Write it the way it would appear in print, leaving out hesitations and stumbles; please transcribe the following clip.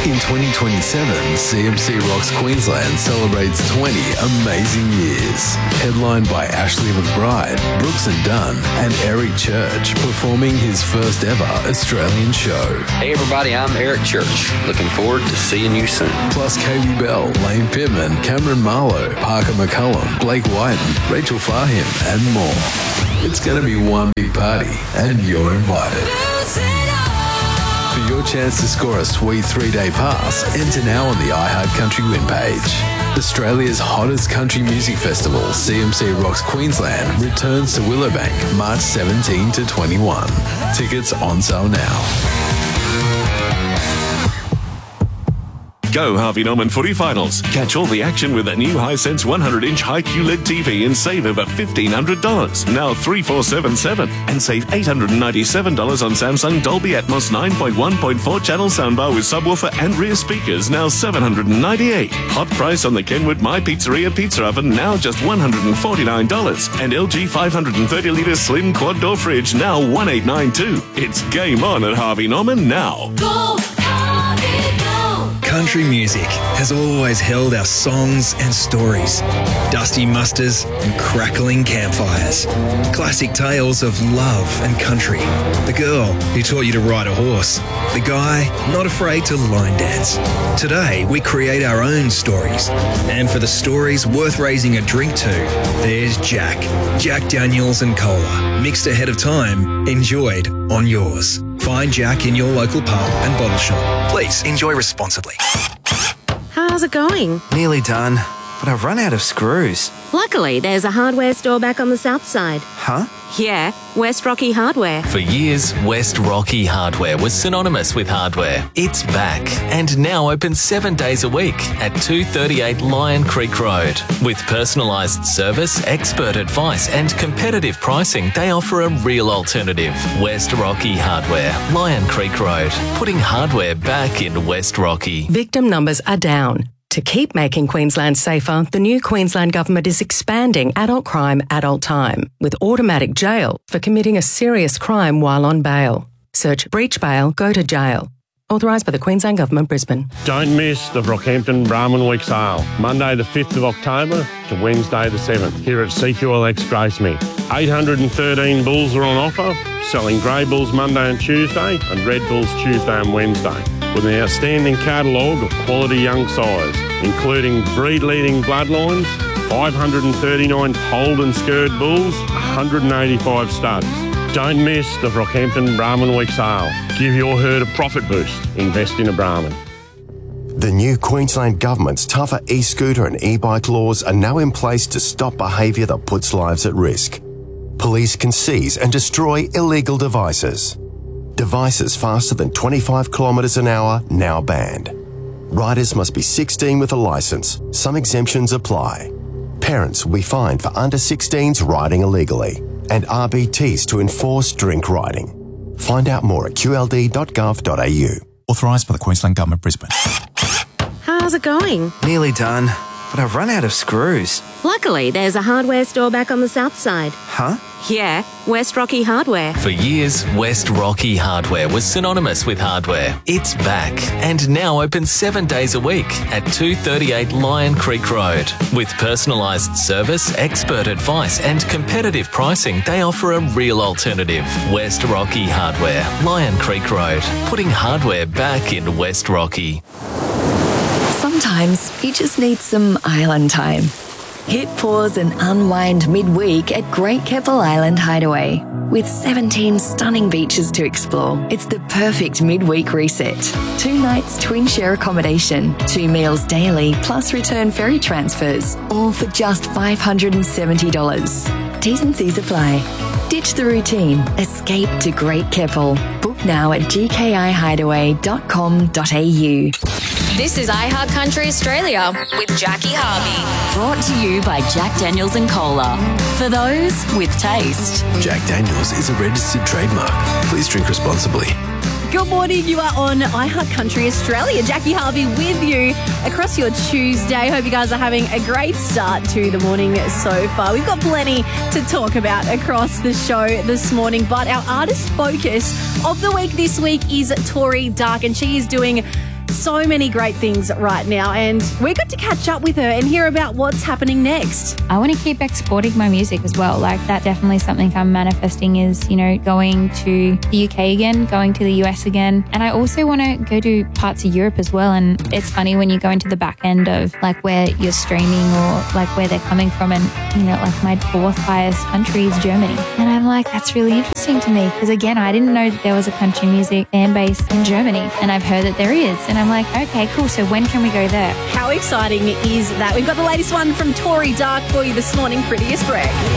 In 2027, CMC Rocks Queensland celebrates 20 amazing years. Headlined by Ashley McBride, Brooks and Dunn, and Eric Church, performing his first ever Australian show. Hey everybody, I'm Eric Church. Looking forward to seeing you soon. Plus Katie Bell, Lane Pittman, Cameron Marlowe, Parker McCullum, Blake Whiten, Rachel Fahim, and more. It's going to be one big party, and you're invited. For your chance to score a sweet 3-day pass, enter now on the iHeart Country Win page. Australia's hottest country music festival, CMC Rocks Queensland, returns to Willowbank March 17 to 21. Tickets on sale now. Go Harvey Norman Footy Finals. Catch all the action with a new Hisense 100-inch high QLED TV and save over $1,500. Now 3477 and save $897 on Samsung Dolby Atmos 9.1.4 channel soundbar with subwoofer and rear speakers, now $798. Hot price on the Kenwood My Pizzeria pizza oven, now just $149. And LG 530-litre slim quad door fridge, now $1,892. It's game on at Harvey Norman now. Go Harvey, go! Country music has always held our songs and stories. Dusty musters and crackling campfires. Classic tales of love and country. The girl who taught you to ride a horse. The guy not afraid to line dance. Today, we create our own stories. And for the stories worth raising a drink to, there's Jack. Jack Daniels and Cola. Mixed ahead of time, enjoyed on yours. Find Jack in your local pub and bottle shop. Please enjoy responsibly. How's it going? Nearly done, but I've run out of screws. Luckily, there's a hardware store back on the south side. Huh? Yeah, West Rocky Hardware. For years, West Rocky Hardware was synonymous with hardware. It's back and now open 7 days a week at 238 Lion Creek Road. With personalised service, expert advice and competitive pricing, they offer a real alternative. West Rocky Hardware, Lion Creek Road, putting hardware back in West Rocky. Victim numbers are down. To keep making Queensland safer, the new Queensland Government is expanding adult crime, adult time, with automatic jail for committing a serious crime while on bail. Search breach bail, go to jail. Authorised by the Queensland Government, Brisbane. Don't miss the Rockhampton Brahman Week sale, Monday the 5th of October to Wednesday the 7th, here at CQLX Gracemead. 813 bulls are on offer, selling grey bulls Monday and Tuesday and red bulls Tuesday and Wednesday, with an outstanding catalogue of quality young sires, including breed-leading bloodlines, 539 polled and scurred bulls, 185 studs. Don't miss the Rockhampton Brahman Week sale. Give your herd a profit boost. Invest in a Brahman. The new Queensland Government's tougher e-scooter and e-bike laws are now in place to stop behaviour that puts lives at risk. Police can seize and destroy illegal devices. Devices faster than 25 kilometres an hour now banned. Riders must be 16 with a licence. Some exemptions apply. Parents will be fined for under 16s riding illegally, and RBTs to enforce drink riding. Find out more at qld.gov.au. Authorised by the Queensland Government, Brisbane. How's it going? Nearly done, but I've run out of screws. Luckily, there's a hardware store back on the south side. Huh? Yeah, West Rocky Hardware. For years, West Rocky Hardware was synonymous with hardware. It's back and now open 7 days a week at 238 Lion Creek Road. With personalised service, expert advice and competitive pricing, they offer a real alternative. West Rocky Hardware, Lion Creek Road, putting hardware back in West Rocky. Sometimes you just need some island time. Hit pause and unwind midweek at Great Keppel Island Hideaway. With 17 stunning beaches to explore, it's the perfect midweek reset. 2 nights twin share accommodation, 2 meals daily, plus return ferry transfers, all for just $570. T's and C's apply. Ditch the routine. Escape to Great Keppel. Book now at gkihideaway.com.au. This is iHeart Country Australia with Jackie Harvey. Brought to you by Jack Daniels and Cola. For those with taste. Jack Daniels is a registered trademark. Please drink responsibly. Good morning, you are on iHeart Country Australia. Jackie Harvey with you across your Tuesday. Hope you guys are having a great start to the morning so far. We've got plenty to talk about across the show this morning, but our artist focus of the week this week is Tori Dark, and she is doing so many great things right now, and we got to catch up with her and hear about what's happening next. I want to keep exporting my music as well. Like, that definitely something I'm manifesting is, you know, going to the UK again, going to the US again. And I also want to go to parts of Europe as well. And it's funny when you go into the back end of like where you're streaming or like where they're coming from. And, you know, like my fourth highest country is Germany. And I'm like, that's really interesting to me because, again, I didn't know that there was a country music fan base in Germany. And I've heard that there is. And I'm like, okay, cool. So when can we go there? How exciting is that? We've got the latest one from Tori Dark for you this morning. Prettiest Break.